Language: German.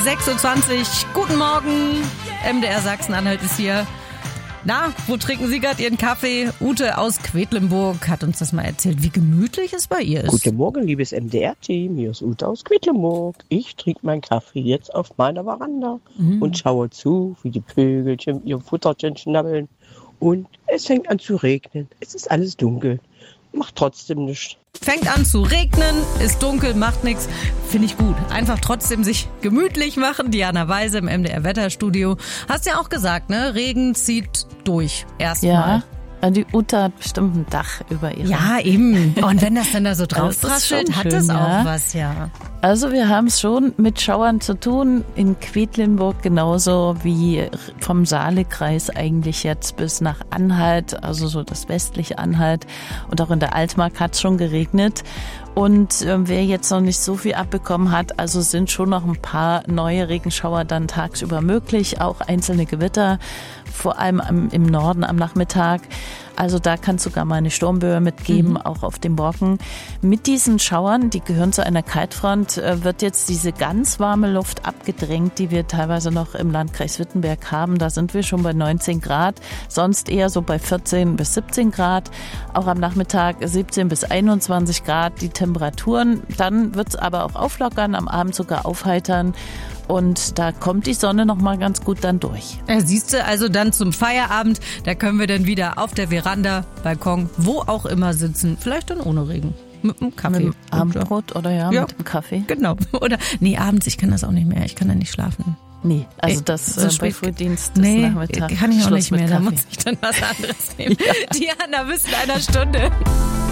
6.20 Uhr. Guten Morgen. MDR Sachsen-Anhalt ist hier. Na, wo trinken Sie gerade Ihren Kaffee? Ute aus Quedlinburg hat uns das mal erzählt, wie gemütlich es bei ihr ist. Guten Morgen, liebes MDR-Team. Hier ist Ute aus Quedlinburg. Ich trinke meinen Kaffee jetzt auf meiner Veranda und schaue zu, wie die Vögelchen ihr Futterchen schnabbeln. Und es fängt an zu regnen. Es ist alles dunkel. Macht trotzdem nichts. Fängt an zu regnen, ist dunkel, macht nichts. Finde ich gut. Einfach trotzdem sich gemütlich machen. Diana Weise im MDR-Wetterstudio. Hast ja auch gesagt, ne? Regen zieht durch. Erstmal. Ja. Die Ute hat bestimmt ein Dach über ihr. Ja, eben. Und wenn das dann da so drauf Das ist prasselt, schon hat schön, das auch ja. was, ja. Also wir haben es schon mit Schauern zu tun, in Quedlinburg genauso wie vom Saalekreis eigentlich jetzt bis nach Anhalt, also so das westliche Anhalt, und auch in der Altmark hat es schon geregnet. Und wer jetzt noch nicht so viel abbekommen hat, also sind schon noch ein paar neue Regenschauer dann tagsüber möglich, auch einzelne Gewitter, vor allem im Norden am Nachmittag. Also da kann es sogar mal eine Sturmböe mitgeben, auch auf dem Brocken. Mit diesen Schauern, die gehören zu einer Kaltfront, wird jetzt diese ganz warme Luft abgedrängt, die wir teilweise noch im Landkreis Wittenberg haben. Da sind wir schon bei 19 Grad, sonst eher so bei 14 bis 17 Grad. Auch am Nachmittag 17 bis 21 Grad die Temperaturen. Dann wird es aber auch auflockern, am Abend sogar aufheitern. Und da kommt die Sonne noch mal ganz gut dann durch. Ja, siehst du, also dann zum Feierabend, da können wir dann wieder auf der Veranda, Balkon, wo auch immer sitzen. Vielleicht dann ohne Regen. Mit einem Kaffee. Mit dem Abendbrot oder ja, mit dem Kaffee. Genau. Oder, nee, abends, ich kann das auch nicht mehr. Ich kann da nicht schlafen. Nee, also das so bei spät, Frühdienst ist Nachmittag. kann ich auch Schluss nicht mehr. mit Da Kaffee. muss ich dann was anderes nehmen. Diana, bis in einer Stunde.